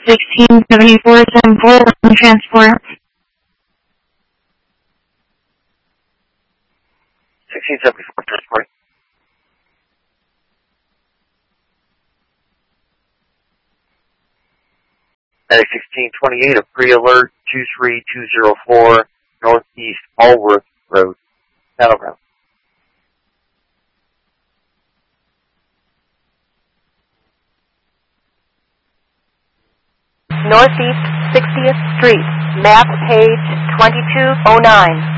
1674 Temple Transport. 1674 Transport. Attic 1628, a pre-alert 23204 Northeast Allworth Road, Battleground. Northeast 60th Street, map page 2209.